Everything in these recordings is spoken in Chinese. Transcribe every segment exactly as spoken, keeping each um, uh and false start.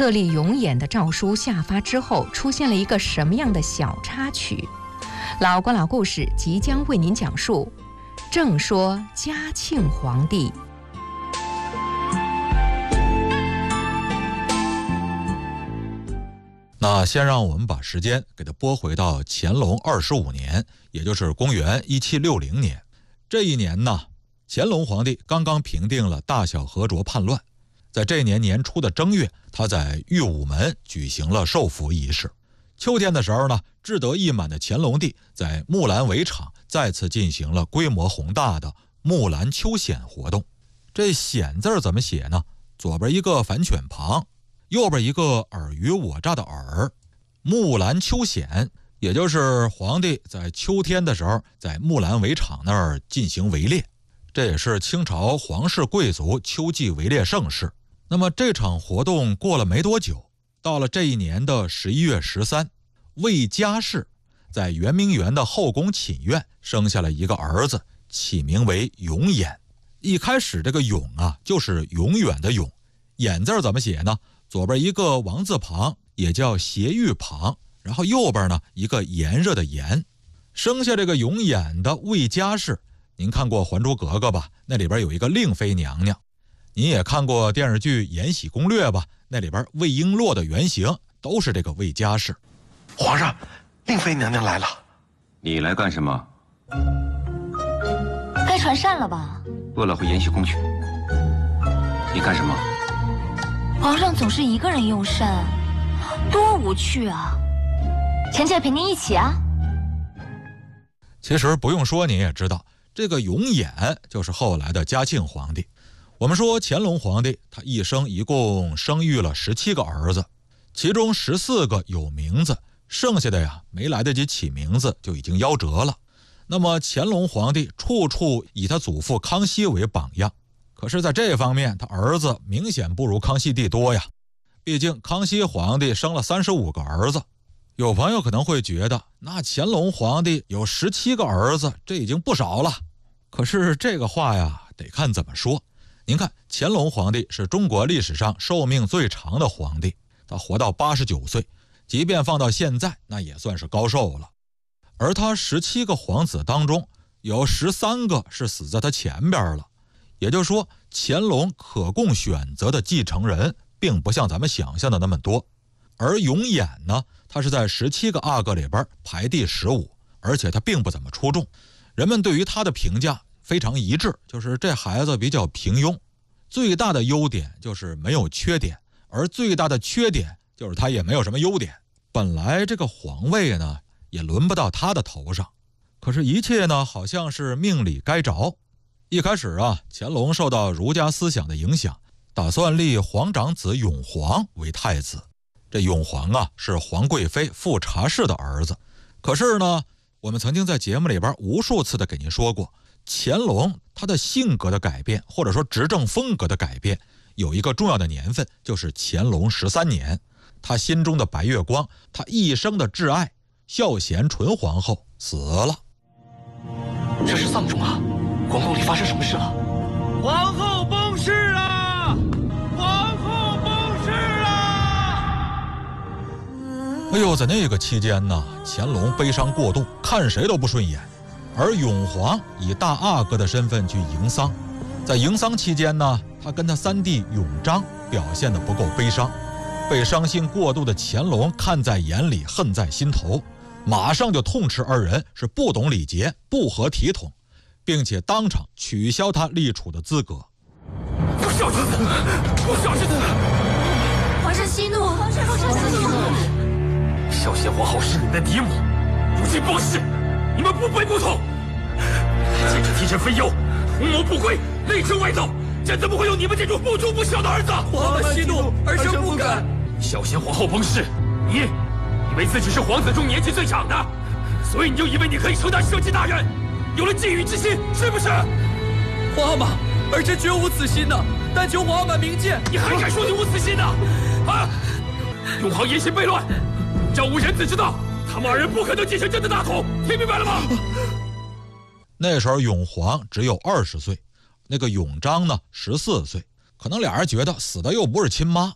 册立永琰的诏书下发之后，出现了一个什么样的小插曲？老国老故事即将为您讲述。正说嘉庆皇帝。 那先让我们把时间给它拨回到乾隆二十五年，也就是公元一七六零年。这一年呢，乾隆皇帝刚刚平定了大小和卓叛乱，在这年年初的正月，他在御午门举行了授符仪式。秋天的时候呢，志得意满的乾隆帝在木兰围场再次进行了规模宏大的木兰秋显活动。这显字怎么写呢？左边一个反犬旁，右边一个尔虞我诈的尔。木兰秋显，也就是皇帝在秋天的时候在木兰围场那儿进行围猎，这也是清朝皇室贵族秋季围猎盛事。那么这场活动过了没多久，到了这一年的十一月十三，魏佳氏在圆明园的后宫寝院生下了一个儿子，起名为永琰。一开始这个永啊，就是永远的永，琰字怎么写呢？左边一个王字旁，也叫斜玉旁，然后右边呢一个炎热的炎。生下这个永琰的魏佳氏，您看过《还珠格格》吧？那里边有一个令妃娘娘。您也看过电视剧《延禧攻略》吧？那里边魏璎珞的原型都是这个魏佳氏。 皇上，令妃娘娘来了。 你来干什么？ 该传膳了吧？ 饿了回延禧宫去。你干什么？ 皇上总是一个人用膳，多无趣啊！臣妾陪您一起啊。 其实不用说，您也知道，这个永琰就是后来的嘉庆皇帝。我们说乾隆皇帝他一生一共生育了十七个儿子，其中十四个有名字，剩下的呀没来得及起名字就已经夭折了。那么乾隆皇帝处处以他祖父康熙为榜样，可是在这方面他儿子明显不如康熙帝多呀。毕竟康熙皇帝生了三十五个儿子，有朋友可能会觉得那乾隆皇帝有十七个儿子，这已经不少了。可是这个话呀得看怎么说。您看乾隆皇帝是中国历史上寿命最长的皇帝，他活到八十九岁，即便放到现在那也算是高寿了。而他十七个皇子当中有十三个是死在他前边了，也就是说乾隆可供选择的继承人并不像咱们想象的那么多。而永琰呢，他是在十七个阿哥里边排第十五，而且他并不怎么出众，人们对于他的评价非常一致，就是这孩子比较平庸，最大的优点就是没有缺点，而最大的缺点就是他也没有什么优点。本来这个皇位呢也轮不到他的头上，可是一切呢好像是命里该着。一开始啊，乾隆受到儒家思想的影响，打算立皇长子永璜为太子。这永璜啊是皇贵妃富察氏的儿子。可是呢，我们曾经在节目里边无数次的给您说过，乾隆他的性格的改变，或者说执政风格的改变，有一个重要的年份，就是乾隆十三年。他心中的白月光，他一生的挚爱孝贤纯皇后死了。 这是丧钟啊！皇宫里发生什么事了？ 皇后崩逝了！皇后崩逝了！ 哎呦，在那个期间呢，乾隆悲伤过度，看谁都不顺眼。而永璜以大阿哥的身份去迎丧，在迎丧期间呢，他跟他三弟永璋表现得不够悲伤，被伤心过度的乾隆看在眼里，恨在心头，马上就痛斥二人是不懂礼节，不合体统，并且当场取消他立储的资格。 不孝之子，不孝之子！ 皇上息怒，皇上息怒！ 孝贤皇后是你的嫡母，如今崩逝，你们不悲不痛？坚持替朕分忧，图谋不轨，内治外斗，朕怎么会有你们这种不忠不孝的儿子？ 皇上息怒，儿臣不敢。 孝贤皇后崩逝，你以为自己是皇子中年纪最长的，所以你就以为你可以承担社稷大任，有了觊觎之心，是不是？ 皇阿玛，儿臣绝无此心呢，但求皇阿玛明鉴。 你还敢说你无此心呢？啊！永璜言行悖乱，赵无人子之道，他们二人不可能继承朕的大统，听明白了吗？ 那时候永璜只有二十岁，那个永璋呢十四岁，可能俩人觉得死的又不是亲妈，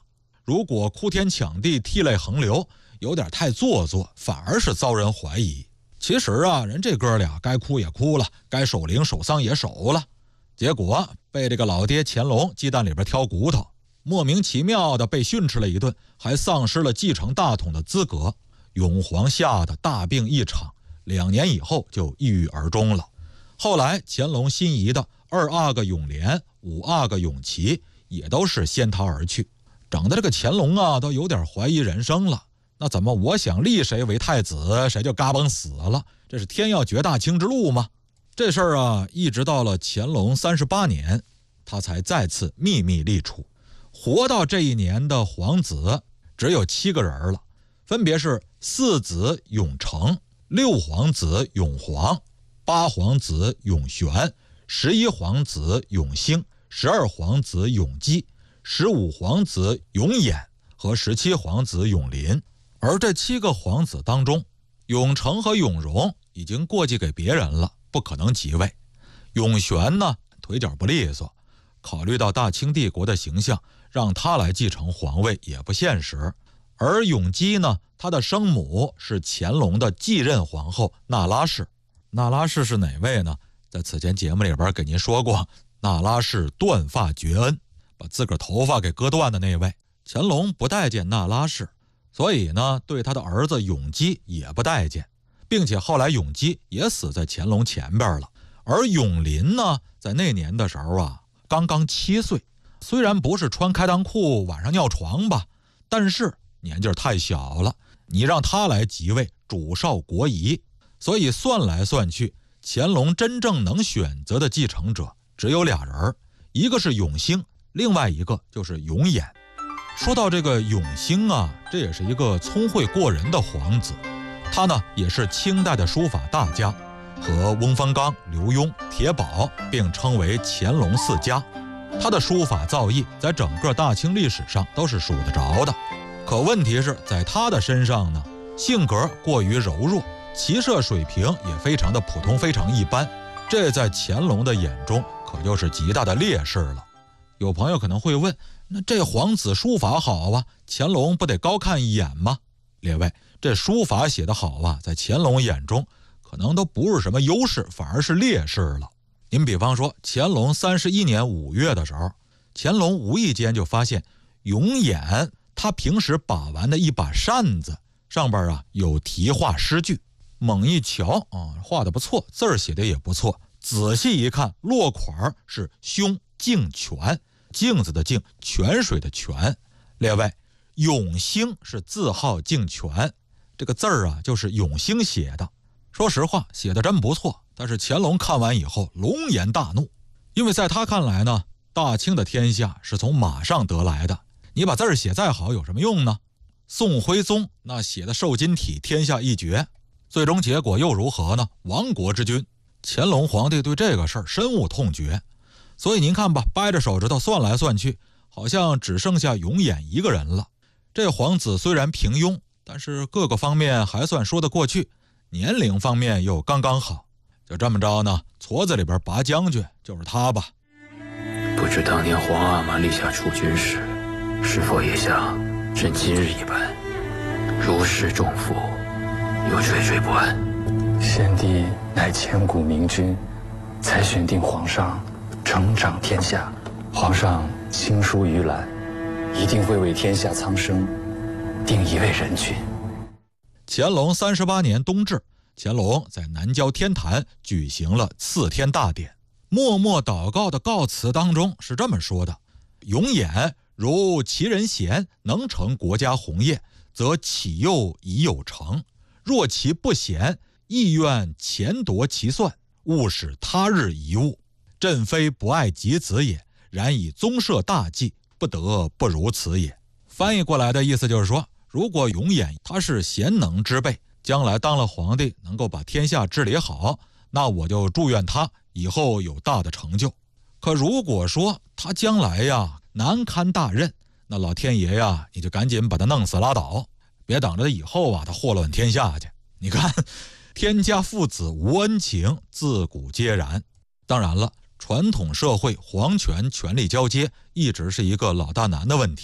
如果哭天抢地、涕泪横流，有点太做作，反而是遭人怀疑。其实啊，人这哥俩该哭也哭了，该守灵守丧也守了，结果被这个老爹乾隆鸡蛋里边挑骨头，莫名其妙的被训斥了一顿，还丧失了继承大统的资格。永璜吓得大病一场，两年以后就抑郁而终了。后来乾隆心仪的二阿哥永琏、五阿哥永琪也都是先他而去，整的这个乾隆啊都有点怀疑人生了。那怎么我想立谁为太子，谁就嘎嘣死了？这是天要绝大清之路吗？这事儿啊，一直到了乾隆三十八年，他才再次秘密立储。活到这一年的皇子只有七个人了，分别是四子永成、六皇子永璜、八皇子永璇、十一皇子永兴、十二皇子永基、十五皇子永琰和十七皇子永璘。而这七个皇子当中，永成和永荣已经过继给别人了，不可能即位。永璇呢，腿脚不利索，考虑到大清帝国的形象，让他来继承皇位也不现实。而永基呢，他的生母是乾隆的继任皇后那拉氏。那拉氏是哪位呢？在此前节目里边给您说过，那拉氏断发绝恩，把自个儿头发给割断的那位。乾隆不待见那拉氏，所以呢，对他的儿子永基也不待见，并且后来永基也死在乾隆前边了。而永璘呢，在那年的时候啊，刚刚七岁，虽然不是穿开裆裤晚上尿床吧，但是年纪太小了，你让他来即位，主少国疑。所以算来算去，乾隆真正能选择的继承者只有俩人，一个是永兴，另外一个就是永琰。说到这个永兴啊，这也是一个聪慧过人的皇子，他呢也是清代的书法大家，和翁方刚、刘墉、铁宝并称为乾隆四家。他的书法造诣在整个大清历史上都是数得着的。可问题是在他的身上呢，性格过于柔弱，骑射水平也非常的普通，非常一般，这在乾隆的眼中可就是极大的劣势了。有朋友可能会问，那这皇子书法好啊，乾隆不得高看一眼吗？列位，这书法写得好啊，在乾隆眼中可能都不是什么优势，反而是劣势了。您比方说乾隆三十一年五月的时候，乾隆无意间就发现永琰他平时把玩的一把扇子上边啊有题画诗句，猛一瞧啊，画的不错，字儿写的也不错，仔细一看，落款是兄敬泉，镜子的镜，泉水的泉。列位，永兴是字号敬泉，这个字儿啊就是永兴写的。说实话，写的真不错。但是乾隆看完以后龙颜大怒，因为在他看来呢，大清的天下是从马上得来的，你把字儿写再好有什么用呢？宋徽宗那写的瘦金体，天下一绝，最终结果又如何呢？亡国之君。乾隆皇帝对这个事儿深恶痛绝，所以您看吧，掰着手指头算来算去，好像只剩下永琰一个人了。这皇子虽然平庸，但是各个方面还算说得过去，年龄方面又刚刚好。就这么着呢，矬子里边拔将军就是他吧。 不知当年皇阿玛立下储君时，是否也像朕今日一般，如释重负，又惴惴不安？ 先帝乃千古明君，才选定皇上承掌天下。皇上亲疏于览，一定会为天下苍生定一位人君。 乾隆三十八年冬至，乾隆在南郊天坛举行了赐天大典，默默祷告的告辞当中是这么说的：永琰如其人贤，能成国家宏业，则启佑已有成；若其不贤，亦愿前夺其算，勿使他日遗误。朕非不爱己子也，然以宗社大计，不得不如此也。翻译过来的意思就是说，如果永琰他是贤能之辈，将来当了皇帝能够把天下治理好，那我就祝愿他以后有大的成就。可如果说他将来呀难堪大任，那老天爷呀你就赶紧把他弄死拉倒，别等着他以后啊他祸乱天下去。你看，天家父子无恩情，自古皆然。当然了，传统社会皇权权力交接一直是一个老大难的问题。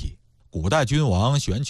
古代君王选举